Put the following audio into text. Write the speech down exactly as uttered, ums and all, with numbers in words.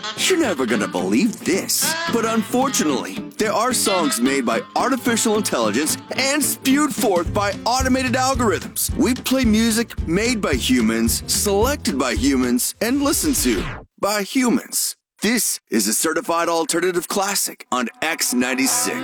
You're never gonna believe this, but unfortunately, there are songs made by artificial intelligence and spewed forth by automated algorithms. We play music made by humans, selected by humans, and listened to by humans. This is a certified alternative classic on X ninety-six.